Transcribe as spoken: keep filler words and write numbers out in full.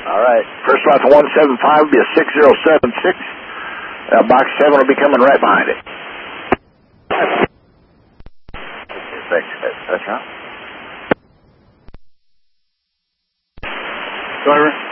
All right. First lot to one seven five will be a six zero seven six. Uh, box seven will be coming right behind it. Thanks. That's right. Driver.